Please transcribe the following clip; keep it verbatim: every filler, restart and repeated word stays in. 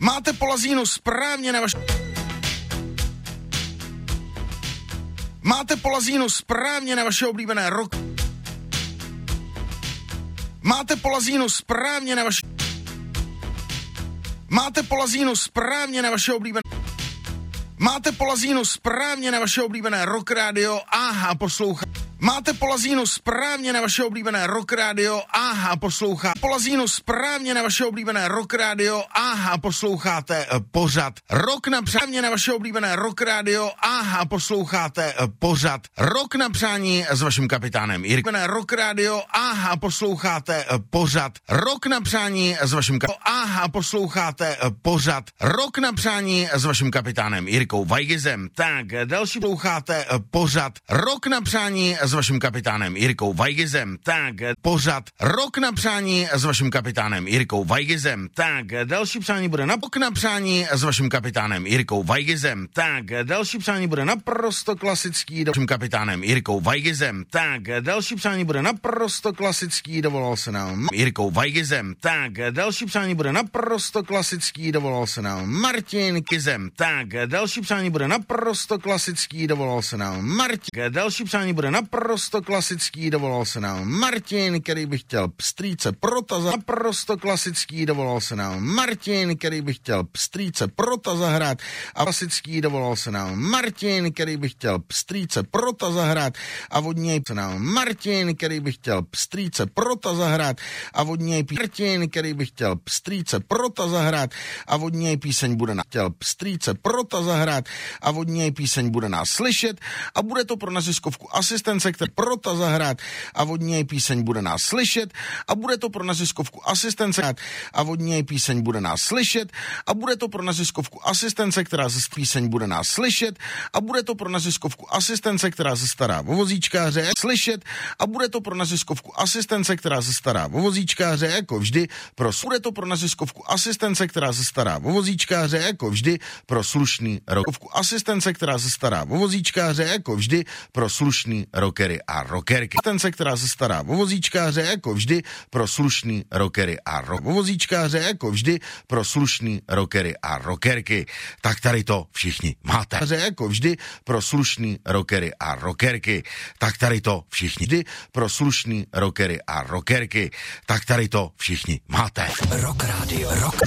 Máte polazínu správně na vaš... Máte polazínu správně na vaše oblíbené rock. Máte polazínu správně na vaše... Máte polazínu správně na vaše oblíbené... Máte polazínu správně na vaše oblíbené rock rádio a poslouchá. Máte polazínu správně na vaše oblíbené rock rádio a poslouchá. Polazínu správně na vaše oblíbené rock rádio a posloucháte pořad Rok na přání na vaše oblíbené rock rádio a posloucháte pořad Rok na přání s vaším kapitánem Jirkou. Rock rádio a posloucháte pořad Rok na přání s vaším kapitánem a posloucháte pořad Rok na přání s vaším kapitánem Jirkou Vajgizem. Tak, další posloucháte pořad Rok na přání s vaším kapitánem Jirkou Vajgizem. Tak, pořad Rok na přání s vaším kapitánem Jirkou Vajgizem. Tak, další přání bude na Rok na přání s vaším kapitánem Jirkou Vajgizem. Tak, další přání bude naprosto klasický s vaším kapitánem Jirkou Vajgizem. Tak, další přání bude naprosto klasický, dovolal se nám Jirkou Vajgizem. Tak, další přání bude naprosto klasický, dovolal se nám Martin Kizem. Tak, další přání bude naprosto klasický, dovolal se nám Martin. Další přání bude naprosto klasický, dovolal se nám Martin, který by chtěl pstrýce protaza. Naprosto klasický, dovolal se nám Martin, který by chtěl pstrýce prota zahrát. A klasický, dovolal se nám Martin, který by chtěl pstrýce prota zahrát. A od něj se nám Martin, který by chtěl pstrýce prota zahrát. A od něj Martin, který by chtěl pstrýce prota zahrát. A od něj píseň bude na chtěl pstrýce prota zahrát. A od něj píseň bude nás slyšet. A bude to pro neziskovku asistence, který prota zahrát. A od něj píseň bude nás slyšet. A bude to pro neziskovku asistence. A od něj píseň bude nás slyšet. A bude to pro neziskovku asistence, která ze píseň bude nás slyšet. A bude to pro neziskovku asistence, která se stará o vozíčkáře slyšet. A bude to pro neziskovku asistence, která se stará o vozíčkáře jako vždy. Pro bude to pro neziskovku asistence, která se stará o vozíčkáře jako vždy. Pro slušný rokovku asistence, která se stará o vozíčkáře jako vždy. Pro slušný rockery a rockerky. Asistence, která se stará o vozíčkáře jako vždy. Pro slušný rockery a rock. O vozíčkáře jako vždy. Pro slušný rockery a rockerky. Tak tady to všichni máte. Jako vždy pro slušný rockery a rockerky. Tak tady to všichni vždy pro slušný rockery a rockerky. Tak tady to všichni máte. Rock Radio. Rock